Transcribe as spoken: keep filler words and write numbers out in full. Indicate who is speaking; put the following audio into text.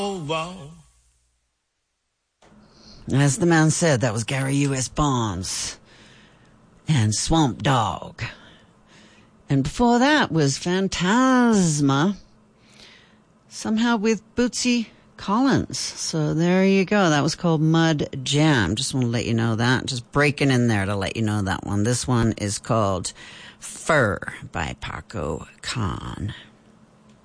Speaker 1: As the man said, that was Gary U S. Barnes and Swamp Dog. And before that was Phantasma, somehow with Bootsy Collins. So there you go. That was called Mud Jam. Just want to let you know that. Just breaking in there to let you know that one. This one is called Fur by Paco Khan.